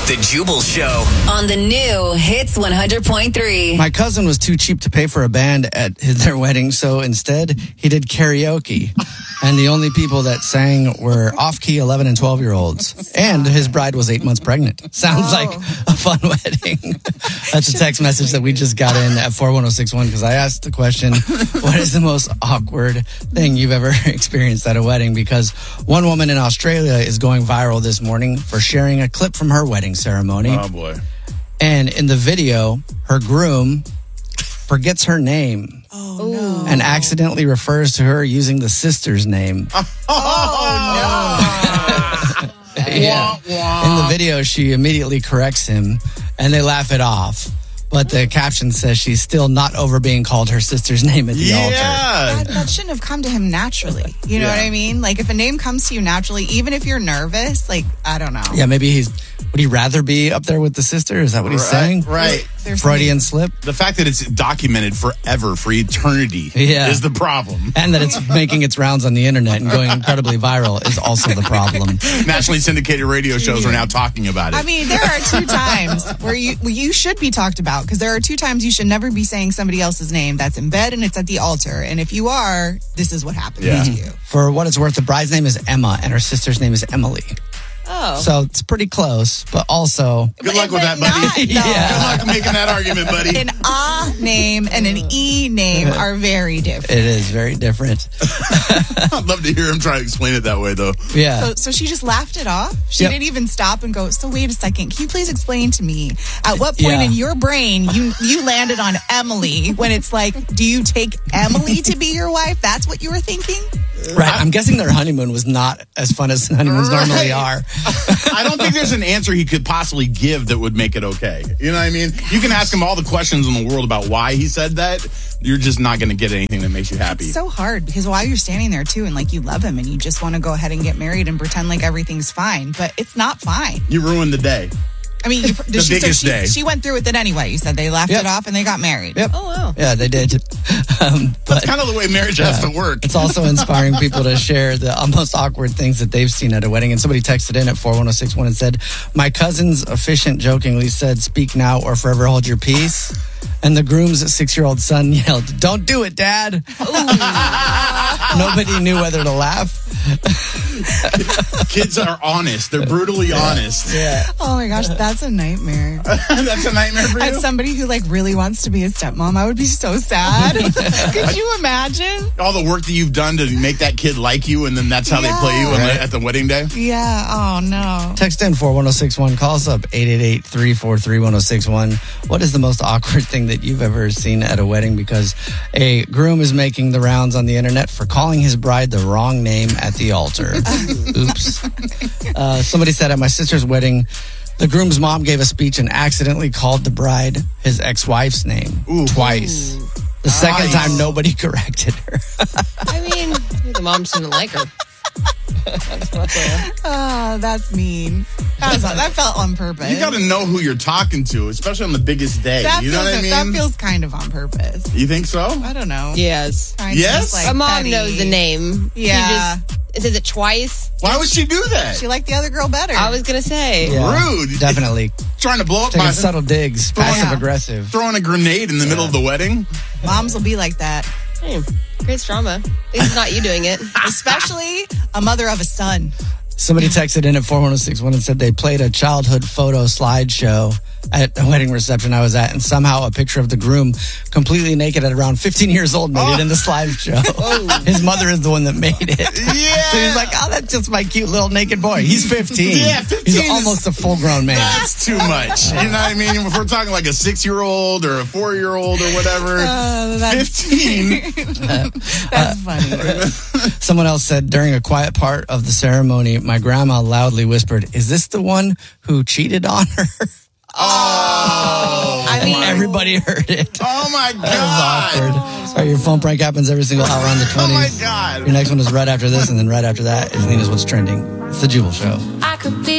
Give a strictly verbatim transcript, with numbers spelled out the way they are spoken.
The Jubal Show on the new Hits one hundred point three. My cousin was too cheap to pay for a band at his, their wedding, so instead he did karaoke. And the only people that sang were off-key eleven and twelve-year-olds. And his bride was eight months pregnant. Sounds oh. like a fun wedding. That's a text message that we just got in at four one oh six one because I asked the question, what is the most awkward thing you've ever experienced at a wedding? Because one woman in Australia is going viral this morning for sharing a clip from her wedding ceremony. Oh, boy. And in the video, her groom forgets her name. Oh, no. And accidentally refers to her using the sister's name. Oh, no. Yeah. In the video, she immediately corrects him, and they laugh it off. But the caption says she's still not over being called her sister's name at the yeah. altar. That, that shouldn't have come to him naturally. You know yeah. what I mean? Like, if a name comes to you naturally, even if you're nervous, like, I don't know. Yeah, maybe he's... Would he rather be up there with the sister? Is that what he's right, saying? Right. There's Freudian slip? The fact that it's documented forever, for eternity, yeah. is the problem. And that it's making its rounds on the internet and going incredibly viral is also the problem. Nationally syndicated radio shows are now talking about it. I mean, there are two times where you where you should be talked about, because there are two times you should never be saying somebody else's name. That's in bed and it's at the altar. And if you are, this is what happens yeah. to you. For what it's worth, the bride's name is Emma and her sister's name is Emily. Oh. So it's pretty close, but also... Good luck with that, buddy. Not, no. Yeah. Good luck making that argument, buddy. An A name and an E name are very different. It is very different. I'd love to hear him try to explain it that way, though. Yeah. So, so she just laughed it off? She yep. didn't even stop and go, so wait a second, can you please explain to me, at what point yeah. in your brain you, you landed on Emily when it's like, do you take Emily to be your wife? That's what you were thinking? Right. I'm guessing their honeymoon was not as fun as honeymoons right. normally are. I don't think there's an answer he could possibly give that would make it okay. You know what I mean? You can ask him all the questions in the world about why he said that. You're just not going to get anything that makes you happy. It's so hard because while you're standing there too and like you love him and you just want to go ahead and get married and pretend like everything's fine, but it's not fine. You ruined the day. I mean, you, the she, biggest so she, day. She went through with it anyway. You said they laughed yep. it off and they got married. Yep. Oh, wow. Yeah, they did. Um, but, That's kind of the way marriage has uh, to work. It's also inspiring people to share the most awkward things that they've seen at a wedding. And somebody texted in at four one oh six one and said, my cousin's officiant jokingly said, speak now or forever hold your peace. And the groom's six-year-old son yelled, don't do it, Dad. Nobody knew whether to laugh. Kids are honest. They're brutally yeah. honest. Yeah. Oh my gosh, that's a nightmare. That's a nightmare for you? As somebody who like really wants to be a stepmom, I would be so sad. Could you imagine? All the work that you've done to make that kid like you, and then that's how yeah. they play you right. at the wedding day? Yeah. Oh, no. Text in four one oh six one. Call us up eight eight eight, three four three, one oh six one. What is the most awkward thing that you've ever seen at a wedding? Because a groom is making the rounds on the internet for calling his bride the wrong name at the altar. Oops. Uh, somebody said at my sister's wedding, the groom's mom gave a speech and accidentally called the bride his ex-wife's name Ooh. twice. Ooh. The second nice. time, nobody corrected her. I mean, the mom didn't like her. Oh, that's mean. That, was, that felt on purpose. You got to know who you're talking to, especially on the biggest day. That you know feels, what I mean? That feels kind of on purpose. You think so? I don't know. Yes. Kind yes? Like a mom petty. knows the name. Yeah. She just, it says it twice. Why would she do that? She liked the other girl better. I was going to say. Yeah, rude. Definitely. Trying to blow up Taking my... subtle digs. Passive aggressive. Throwing a grenade in the yeah. middle of the wedding. Moms will be like that. Hey, great drama. This is not you doing it. Especially a mother of a son. Somebody texted in at four one oh six one and said they played a childhood photo slideshow at a wedding reception I was at, and somehow a picture of the groom completely naked at around fifteen years old made oh. it in the slideshow. Oh. His mother is the one that made it. Yeah. So he's like, oh, that's just my cute little naked boy. He's fifteen. Yeah, fifteen He's is, almost a full-grown man. That's too much. You know what I mean? If we're talking like a six-year-old or a four-year-old or whatever, uh, that's, fifteen. uh, that's funny. Someone else said, during a quiet part of the ceremony, my grandma loudly whispered, is this the one who cheated on her? Oh, I mean, everybody heard it. Oh my God. That was awkward. Sorry, your phone prank happens every single hour on the twenties. Oh my God. Your next one is right after this, and then right after that is Nina's What's Trending. It's the Jubal Show. I could be